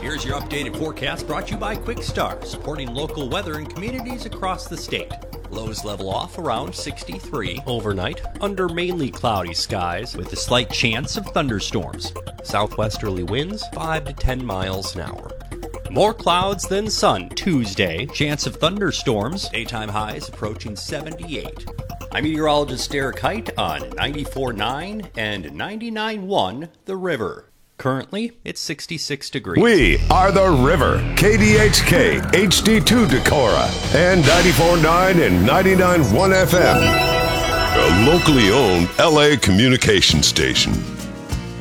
Here's your updated forecast brought to you by Quick Start, supporting local weather in communities across the state. Lows level off around 63 overnight, under mainly cloudy skies with a slight chance of thunderstorms. Southwesterly winds 5 to 10 miles an hour. More clouds than sun Tuesday, chance of thunderstorms, daytime highs approaching 78. I'm meteorologist Derek Height on 94.9 and 99.1 The River. Currently, it's 66 degrees. We are The River, KDHK, HD2 Decorah, and 94.9 and 99.1 FM. A locally owned LA communication station.